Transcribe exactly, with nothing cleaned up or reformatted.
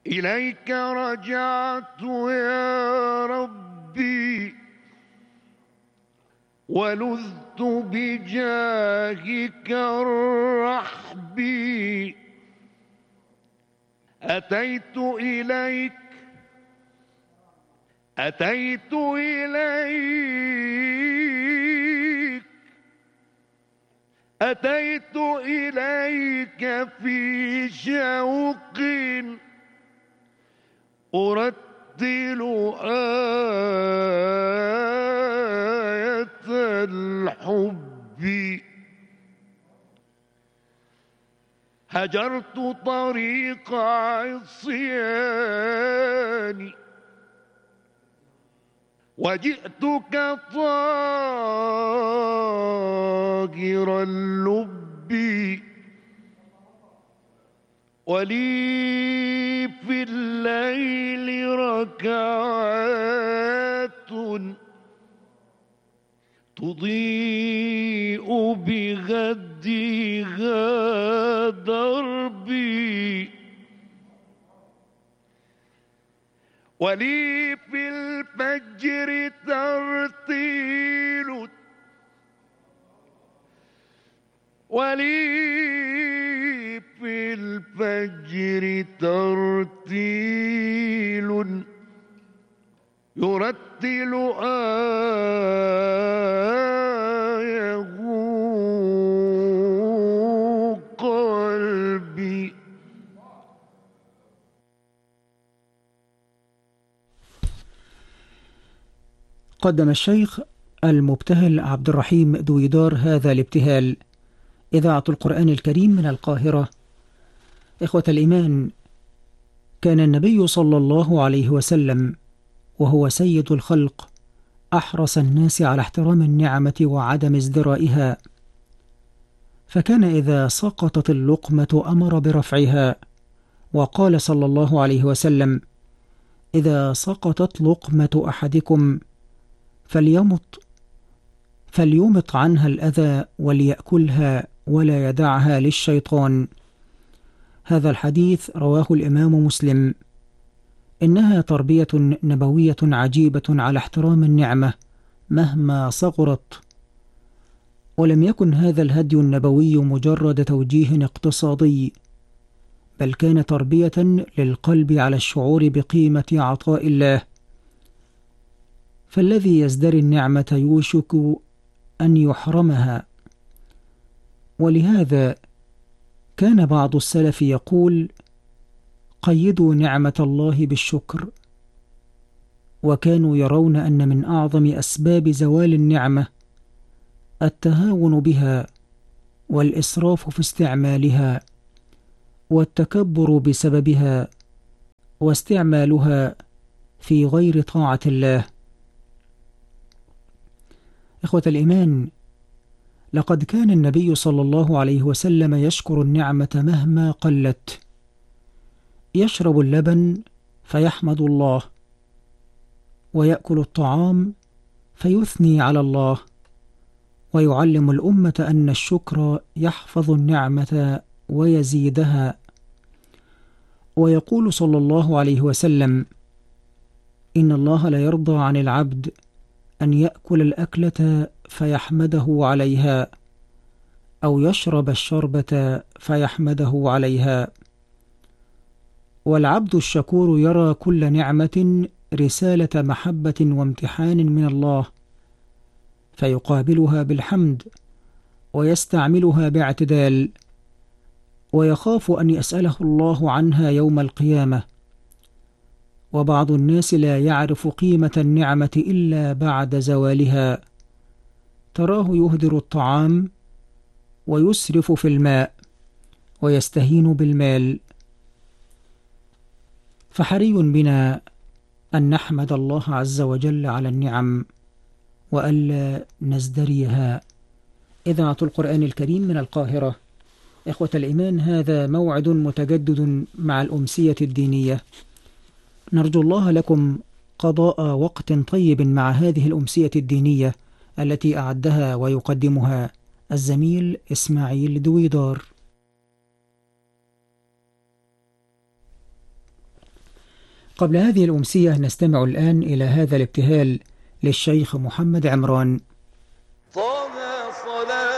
إليك رجعت يا ربي ولذت بجاهك الرحبي. أتيت إليك أتيت إليك أتيت إليك في شوق أرتل آية الحب. هجرت طريق عصياني وجئتك طاهر اللب. ولي في الليل ركعات تضيء بغدها دربي. ولي في الفجر ترتيل ولي في الفجر ترتيل يرتل آيه قلبي. قدم الشيخ المبتهل عبد الرحيم دويدار هذا الابتهال. إذاعة القرآن الكريم من القاهرة. إخوة الإيمان، كان النبي صلى الله عليه وسلم وهو سيد الخلق أحرص الناس على احترام النعمة وعدم ازدرائها، فكان إذا سقطت اللقمة أمر برفعها، وقال صلى الله عليه وسلم: إذا سقطت لقمة أحدكم فليمط فليمط عنها الأذى وليأكلها ولا يدعها للشيطان. هذا الحديث رواه الإمام مسلم. إنها تربية نبوية عجيبة على احترام النعمة مهما صغرت. ولم يكن هذا الهدي النبوي مجرد توجيه اقتصادي، بل كان تربية للقلب على الشعور بقيمة عطاء الله. فالذي يزدري النعمة يوشك أن يحرمها. ولهذا كان بعض السلف يقول: قيدوا نعمة الله بالشكر. وكانوا يرون أن من أعظم أسباب زوال النعمة التهاون بها والإسراف في استعمالها والتكبر بسببها واستعمالها في غير طاعة الله. إخوة الإيمان، لقد كان النبي صلى الله عليه وسلم يشكر النعمة مهما قلت. يشرب اللبن فيحمد الله، ويأكل الطعام فيثني على الله، ويعلم الأمة أن الشكر يحفظ النعمة ويزيدها. ويقول صلى الله عليه وسلم: إن الله لا يرضى عن العبد أن يأكل الأكلة فيحمده عليها، أو يشرب الشربة فيحمده عليها. والعبد الشكور يرى كل نعمة رسالة محبة وامتحان من الله، فيقابلها بالحمد ويستعملها باعتدال، ويخاف أن يسأله الله عنها يوم القيامة. وبعض الناس لا يعرف قيمة النعمة إلا بعد زوالها. تراه يهدر الطعام ويسرف في الماء ويستهين بالمال. فحري بنا أن نحمد الله عز وجل على النعم وألا نزدريها. إذاعة القرآن الكريم من القاهرة. إخوة الإيمان، هذا موعد متجدد مع الأمسية الدينية. نرجو الله لكم قضاء وقت طيب مع هذه الأمسية الدينية التي أعدها ويقدمها الزميل إسماعيل دويدار. قبل هذه الأمسية نستمع الآن إلى هذا الابتهال للشيخ محمد عمران. طه صلاة